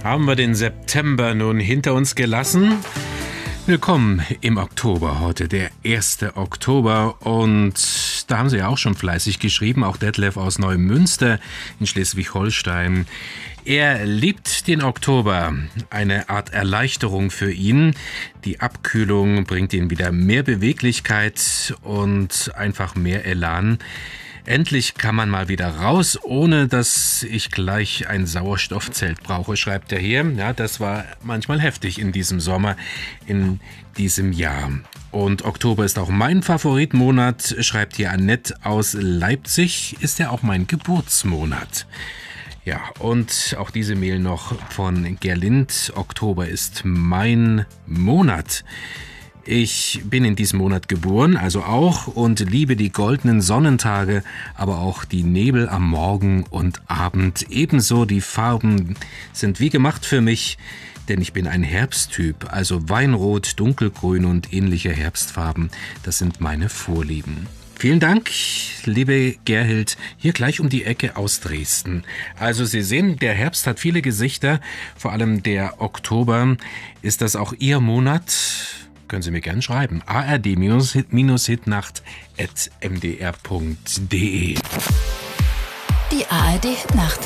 Haben wir den September nun hinter uns gelassen? Willkommen im Oktober, heute der 1. Oktober und da haben Sie ja auch schon fleißig geschrieben, auch Detlef aus Neumünster in Schleswig-Holstein. Er liebt den Oktober, eine Art Erleichterung für ihn. Die Abkühlung bringt ihm wieder mehr Beweglichkeit und einfach mehr Elan. Endlich kann man mal wieder raus, ohne dass ich gleich ein Sauerstoffzelt brauche, schreibt er hier. Ja, das war manchmal heftig in diesem Sommer, in diesem Jahr. Und Oktober ist auch mein Favoritmonat, schreibt hier Annette aus Leipzig, ist ja auch mein Geburtsmonat. Ja, und auch diese Mail noch von Gerlind. Oktober ist mein Monat. Ich bin in diesem Monat geboren, also auch, und liebe die goldenen Sonnentage, aber auch die Nebel am Morgen und Abend. Ebenso die Farben sind wie gemacht für mich, denn ich bin ein Herbsttyp, also Weinrot, Dunkelgrün und ähnliche Herbstfarben. Das sind meine Vorlieben. Vielen Dank, liebe Gerhild, hier gleich um die Ecke aus Dresden. Also Sie sehen, der Herbst hat viele Gesichter, vor allem der Oktober. Ist das auch Ihr Monat? Können Sie mir gerne schreiben. ard-hitnacht@mdr.de. Die ARD Hitnacht.